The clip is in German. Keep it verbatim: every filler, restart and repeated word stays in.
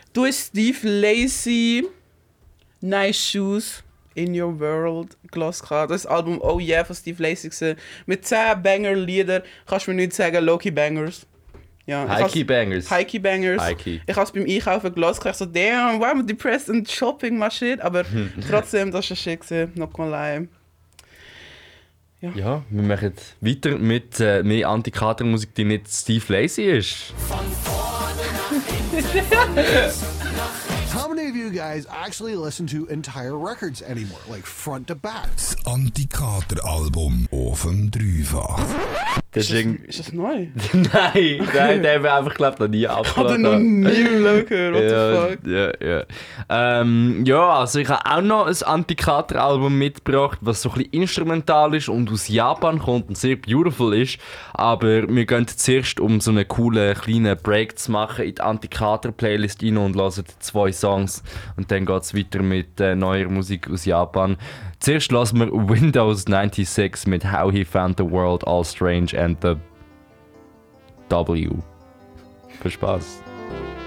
Du hast Steve Lacy, Nice Shoes in Your World gehört. Das Album Oh Yeah von Steve Lacy gewesen. Mit zehn Banger-Lieder. Kannst du mir nicht sagen, Loki Bangers. Ja, Heiki Bangers. Heiki Bangers. Heiki. Ich habe es beim Einkaufen gehört. Ich so, damn, why am I depressed and shopping my shit? Aber trotzdem, das war shit gewesen. Not gonna lie. Ja. Ja, wir machen weiter mit äh, mehr Antikater-Musik, die nicht Steve Lacy ist. How many of you guys actually listen to entire records anymore, like front to back? Das Antikater-Album auf dem Dreifach. Das Ist, ist das, irgendwie- ist das neu? Nein, nein, den haben wir einfach, glaube ich, noch nie Ich habe abgeladen. noch nie im Leben gehört. What Ja, the fuck? ja, ja. Ähm, ja, also ich habe auch noch ein Antikater-Album mitgebracht, was so ein bisschen instrumental ist und aus Japan kommt und sehr beautiful ist. Aber wir gehen zuerst, um so einen coolen kleinen Break zu machen, in die Antikater-Playlist rein und hören zwei Songs. Und dann geht es weiter mit äh, neuer Musik aus Japan. Zuerst hören wir Windows sechsundneunzig mit How He Found the World All Strange and the W. Viel Spaß.